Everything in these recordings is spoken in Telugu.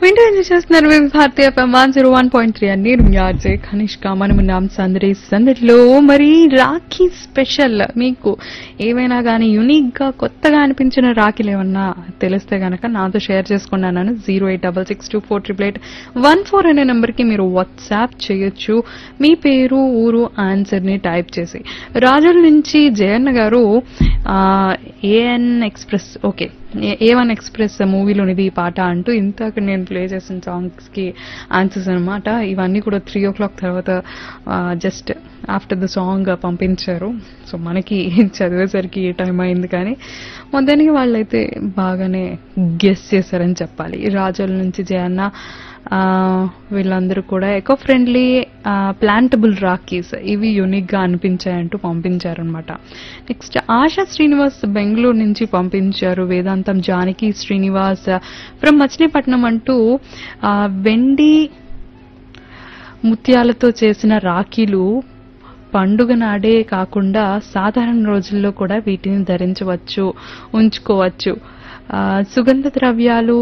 వింటూ ఎంజాయ్ చేస్తున్నారు మేము భారతీయ ఎఫ్ఎం 101.3 అండి. ఆర్జే కనిష్క మనం ఉన్నాం సందడిలో. మరి రాఖీ స్పెషల్ మీకు ఏమైనా కానీ యూనిక్ గా కొత్తగా అనిపించిన రాఖీలు ఏమన్నా తెలిస్తే గనక నాతో షేర్ చేసుకున్నాను. 08662488814 అనే నెంబర్ కి మీరు వాట్సాప్ చేయొచ్చు. మీ పేరు ఊరు ఆన్సర్ ని టైప్ చేసి. రాజుల నుంచి జయన్న గారు ఏఎన్ ఎక్స్ప్రెస్ A1 ఎక్స్ప్రెస్ మూవీలోనిది ఈ పాట అంటూ ఇంతక నేను ప్లే చేసిన సాంగ్స్ కి ఆన్సర్స్ అనమాట. ఇవన్నీ కూడా 3 o'clock తర్వాత జస్ట్ ఆఫ్టర్ ద సాంగ్ పంపించారు. సో మనకి చదివేసరికి ఏ టైం అయింది, కానీ మొత్తానికి వాళ్ళైతే బాగానే గెస్ చేశారని చెప్పాలి. రాజుల నుంచి జయన్న వీళ్ళందరూ కూడా ఎకో ఫ్రెండ్లీ ప్లాంటబుల్ రాకీస్ ఇవి యూనిక్ గా అనిపించాయంటూ పంపించారనమాట. నెక్స్ట్ ఆశా శ్రీనివాస్ బెంగళూరు నుంచి పంపించారు. వేదాంతం జానకి శ్రీనివాస్ ఫ్రమ్ మచిలీపట్నం అంటూ వెండి ముత్యాలతో చేసిన రాఖీలు పండుగ నాడే కాకుండా సాధారణ రోజుల్లో కూడా వీటిని ధరించవచ్చు, ఉంచుకోవచ్చు. సుగంధ ద్రవ్యాలు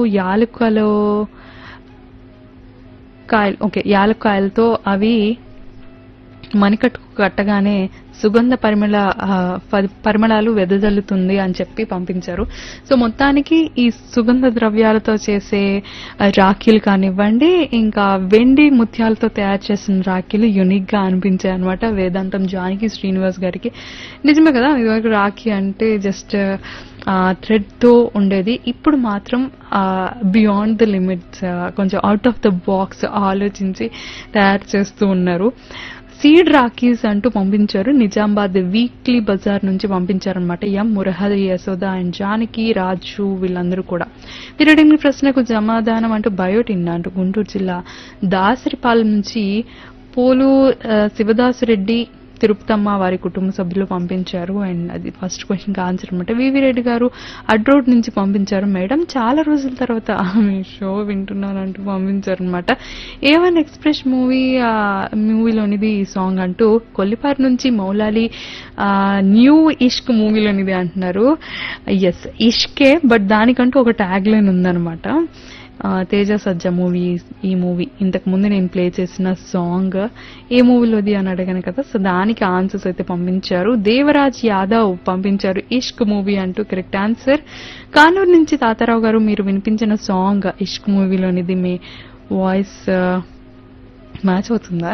యాలక్కాయలతో అవి మణికట్టుకు కట్టగానే సుగంధ పరిమళాలు వెదజల్లుతుంది అని చెప్పి పంపించారు. సో మొత్తానికి ఈ సుగంధ ద్రవ్యాలతో చేసే రాఖీలు కానివ్వండి, ఇంకా వెండి ముత్యాలతో తయారు చేసిన రాఖీలు యూనిక్ గా అనిపించాయి అనమాట వేదాంతం జానకి శ్రీనివాస్ గారికి. నిజమే కదా, ఇదివరకు రాఖీ అంటే జస్ట్ థ్రెడ్ తో ఉండేది. ఇప్పుడు మాత్రం బియాండ్ ద లిమిట్స్, కొంచెం అవుట్ ఆఫ్ ద బాక్స్ ఆలోచించి తయారు చేస్తూ ఉన్నారు. సీడ్ రాఖీస్ అంటూ పంపించారు. నిజామాబాద్ వీక్లీ బజార్ నుంచి పంపించారనమాట. ఎం మురహరి, యశోద అండ్ జానకి, రాజు వీళ్ళందరూ కూడా. మీరు అడిగిన ప్రశ్నకు సమాధానం అంటూ బయోటిన్ అంటూ గుంటూరు జిల్లా దాసరిపాలెం నుంచి పోలు శివదాసురెడ్డి, తిరుపతమ్మ వారి కుటుంబ సభ్యులు పంపించారు. అండ్ అది ఫస్ట్ క్వశ్చన్ కి ఆన్సర్ అనమాట. వివి రెడ్డి గారు అడ్రోడ్ నుంచి పంపించారు. మేడం చాలా రోజుల తర్వాత మీ షో వింటున్నానంటూ పంపించారు అనమాట. A1 ఎక్స్ప్రెస్ మూవీలోనిది ఈ సాంగ్ అంటూ కొల్లిపారు నుంచి మౌలాలి న్యూ ఇష్క్ మూవీలోనిది అంటున్నారు. ఎస్ ఇష్కే, బట్ దానికంటూ ఒక ట్యాగ్ లైన్ ఉందన్నమాట. తేజ సజ్జా మూవీ, ఈ మూవీ ఇంతకు ముందు నేను ప్లే చేసిన సాంగ్ ఏ మూవీలోది అని అడిగాను కదా, సో దానికి ఆన్సర్స్ అయితే పంపించారు. దేవరాజ్ యాదవ్ పంపించారు ఇష్క్ మూవీ అంటూ కరెక్ట్ ఆన్సర్. కానూరు నుంచి తాతారావు గారు మీరు వినిపించిన సాంగ్ ఇష్క్ మూవీలోనిది. మీ వాయిస్ మ్యాచ్ అవుతుందా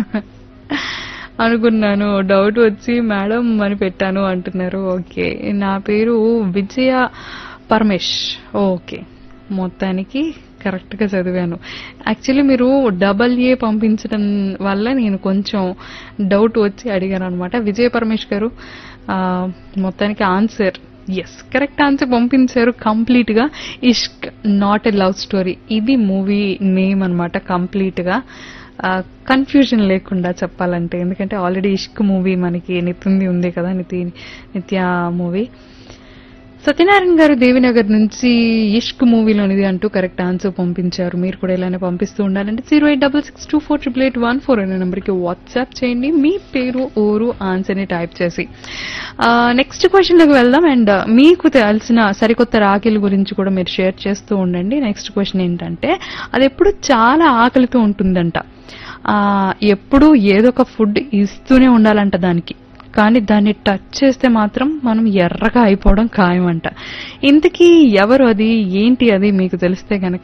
అనుకున్నాను, డౌట్ వచ్చి మేడం అని పెట్టాను అంటున్నారు. ఓకే, నా పేరు విజయ పరమేష్. ఓకే, మొత్తానికి కరెక్ట్ గా చదివాను. యాక్చువల్లీ మీరు AA పంపించడం వల్ల నేను కొంచెం డౌట్ వచ్చి అడిగాను అనమాట. విజయ పరమేష్ గారు మొత్తానికి ఆన్సర్ ఎస్, కరెక్ట్ ఆన్సర్ పంపించారు. కంప్లీట్ గా ఇష్క్ నాట్ ఎ లవ్ స్టోరీ, ఇది మూవీ నేమ్ అనమాట. కంప్లీట్ గా కన్ఫ్యూజన్ లేకుండా చెప్పాలంటే, ఎందుకంటే ఆల్రెడీ ఇష్క్ మూవీ మనకి నితింది ఉంది కదా, నిత్య మూవీ. సత్యనారాయణ గారు దేవినగర్ నుంచి ఇష్క్ మూవీలోనిది అంటూ కరెక్ట్ ఆన్సర్ పంపించారు. మీరు కూడా ఇలానే పంపిస్తూ ఉండాలంటే 08662488814 అనే నెంబర్కి వాట్సాప్ చేయండి. మీ పేరు ఊరు ఆన్సర్ ని టైప్ చేసి. నెక్స్ట్ క్వశ్చన్ లోకి వెళ్దాం. అండ్ మీకు తెలిసిన సరికొత్త రాఖీల గురించి కూడా మీరు షేర్ చేస్తూ ఉండండి. నెక్స్ట్ క్వశ్చన్ ఏంటంటే, అది ఎప్పుడు చాలా ఆకలితో ఉంటుందంట, ఎప్పుడు ఏదో ఒక ఫుడ్ ఇస్తూనే ఉండాలంట దానికి, కానీ దాన్ని టచ్ చేస్తే మాత్రం మనం ఎర్రగా అయిపోవడం ఖాయమంట. ఇంతకీ ఎవరు అది, ఏంటి అది మీకు తెలిస్తే గనక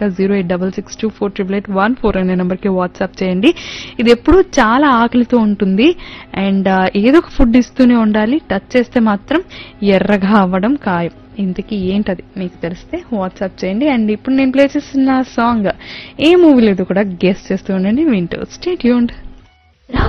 08662488814 అనే నెంబర్కి వాట్సాప్ చేయండి. ఇది ఎప్పుడు చాలా ఆకలితో ఉంటుంది అండ్ ఏదో ఒక ఫుడ్ ఇస్తూనే ఉండాలి, టచ్ చేస్తే మాత్రం ఎర్రగా అవ్వడం ఖాయం. ఇంతకీ ఏంటది మీకు తెలిస్తే వాట్సాప్ చేయండి. అండ్ ఇప్పుడు నేను ప్లే చేస్తున్న సాంగ్ ఏ మూవీ లేదు కూడా గెస్ చేస్తూ ఉండండి. వింటూ స్టే ట్యూన్డ్.